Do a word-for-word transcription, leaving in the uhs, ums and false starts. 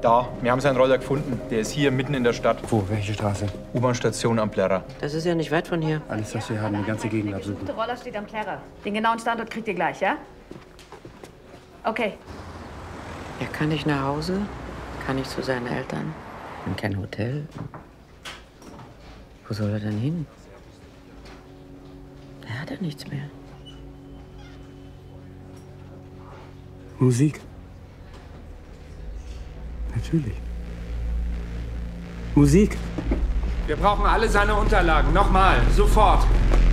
Da, wir haben seinen Roller gefunden. Der ist hier mitten in der Stadt. Wo? Welche Straße? U-Bahn-Station am Plärrer. Das ist ja nicht weit von hier. Alles, was wir haben, die ganze Gegend absuchen. Der Roller steht am Plärrer. Den genauen Standort kriegt ihr gleich, ja? Okay. Er kann nicht nach Hause, kann nicht zu seinen Eltern, in kein Hotel. Wo soll er denn hin? Er hat ja nichts mehr. Musik. Natürlich. Musik. Wir brauchen alle seine Unterlagen. Nochmal, sofort.